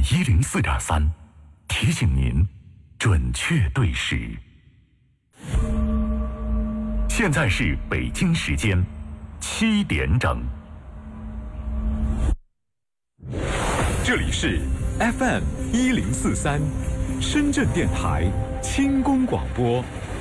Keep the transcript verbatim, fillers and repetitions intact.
一零四点三，提醒您准确对时。现在是北京时间七点整。 这里是 F M 一零四三，深圳电台轻功广播